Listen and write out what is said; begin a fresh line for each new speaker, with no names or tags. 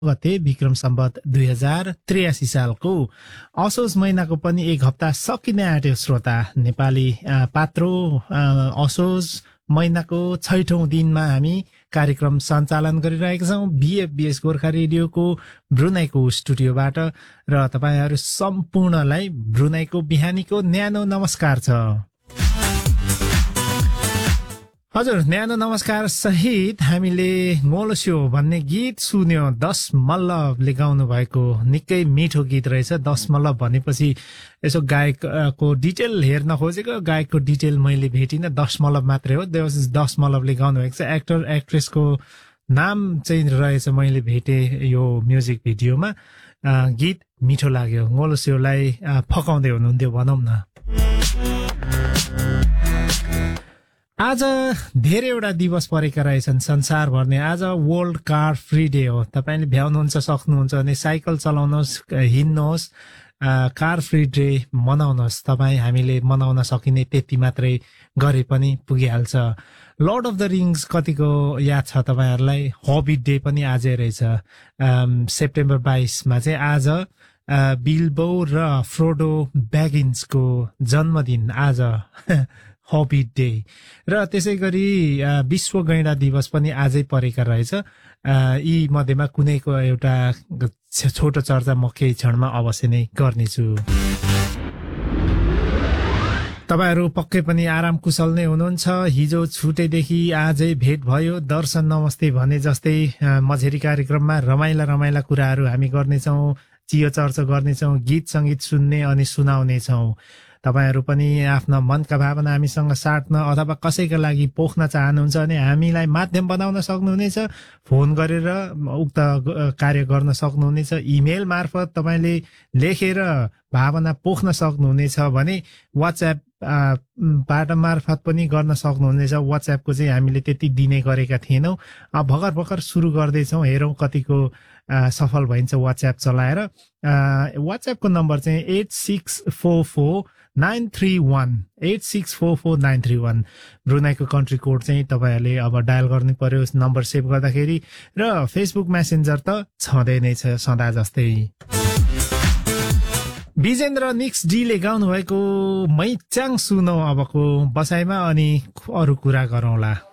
गते विक्रम सम्वत 2083 सालको असोज महिनाको पनि एक हप्ता सकिने आँट्यो श्रोता। नेपाली पात्रो असोज महिनाको 6औं दिनमा हामी कार्यक्रम सञ्चालन गरिरहेका छौँ बीएफबीएस गोर्खा रेडियोको ब्रुनाईको स्टुडियोबाट र तपाईहरु सम्पूर्णलाई ब्रुनाईको बिहानीको न्यानो नमस्कार छ। हजुर, न्यानो नमस्कार सहित हामीले मोलस्यो भन्ने गीत सुन्यो। 10 मल्लले गाउनु भएको निकै मिठो गीत रहेछ। 10 मल्ल भनेपछि यसो गायकको डिटेल हेर्न खोजेको, गायकको डिटेल मैले भेटिन, 10 मल्ल मात्रै हो। 10 मल्लले गाउनु भएको छ। एक्टर एक्ट्रेसको नाम चाहिँ रहेछ मैले भेटे यो म्युजिक भिडियोमा। गीत मिठो लाग्यो। मोलस्योलाई फकाउँदै हुनुहुन्थ्यो भनौँ न। आज धेरैवटा दिवस परेका रहेछन् संसारभर नै। आज वर्ल्ड कार फ्री डे हो। तपाईले भ्याउनुहुन्छ सक्नुहुन्छ भने साइकल चलाउनुहोस्, हिँड्नुहोस्, कार फ्री डे मनाउनुहोस्। तपाई हामीले मनाउन सकिने त्यति मात्रै गरे पनि पुगिहाल्छ। लर्ड अफ द रिङ्स कतिको याद छ तपाईहरुलाई? हबिट डे पनि आजै रहेछ। सेप्टेम्बर 22 मा चाहिँ आज बिल्बो र फ्रोडो ब्यागिन्सको जन्मदिन आज हबिट डे। र त्यसै गरी विश्व गैंडा दिवस पनि आजै परेका रहेछ। यी मध्येमा कुनैको एउटा छोटो चर्चा म केही क्षणमा अवश्य नै गर्नेछु। तपाईहरु पक्कै पनि आराम कुशल नै हुनुहुन्छ। हिजो छुटेदेखि आजै भेट भयो। दर्शन नमस्ते भने जस्तै मझेरी कार्यक्रममा रमाइला कुराहरू हामी गर्नेछौँ, चियो चर्चा गर्नेछौँ, गीत संगीत सुन्ने अनि सुनाउनेछौँ। तपाईहरु पनि आफ्ना मनका भावना हामीसँग साट्न अथवा कसैका लागि पोख्न चाहनुहुन्छ भने हामीलाई माध्यम बनाउन सक्नुहुनेछ। फोन गरेर उक्त कार्य गर्न सक्नुहुनेछ। इमेल मार्फत तपाईले लेखेर भावना पोख्न सक्नुहुनेछ भने व्हाट्सएप बाट मार्फत पनि गर्न सक्नुहुनेछ। व्हाट्सएपको चाहिँ हामीले त्यति दिने गरेका थिएनौं। अब भर्खर सुरु गर्दैछौँ। हेरौं कतिको सफल भइन्छ व्हाट्सएप चलाएर। व्हाट्सएपको नम्बर चाहिँ 8644931931 ब्रुनाईको कन्ट्री कोड चाहिँ तपाईहरुले अब डायल गर्नु पर्यो नम्बर सेभ गर्दाखेरि। र फेसबुक मेसेन्जर त छँदै नै छ सदा जस्तै। विजेन्द्र निक्स डीले गाउनु भएको मैचाङ सुनौ अबको बसाइमा अनि अरु कुरा गरौँला।